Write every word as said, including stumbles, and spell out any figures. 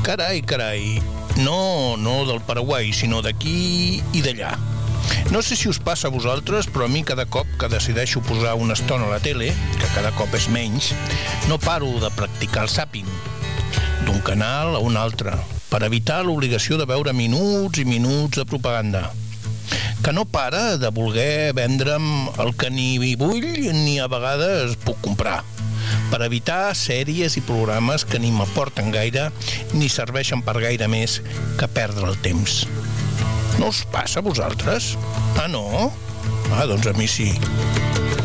Carai, carai. No, no del Paraguai, sinó d'aquí i d'allà. No sé si us passa a vosaltres, però a mi cada cop que decideixo posar una estona a la tele, que cada cop és menys, no paro de practicar el zàping d'un canal a un altre, per evitar l'obligació de veure minuts i minuts de propaganda, que no para de voler vendre'm el que ni vull ni a vegades puc comprar, per evitar sèries i programes que ni m'aporten gaire ni serveixen per gaire més que perdre el temps. No us passa a vosaltres? Ah, no? Ah, doncs a mi sí.